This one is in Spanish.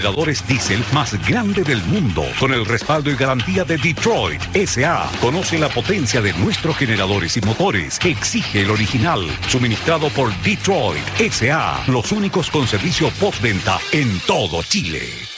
cargadores diésel más grande del mundo, con el respaldo y garantía de Detroit S.A. Conoce la potencia de nuestros generadores y motores. Exige el original, suministrado por Detroit S.A. Los únicos con servicio postventa en todo Chile.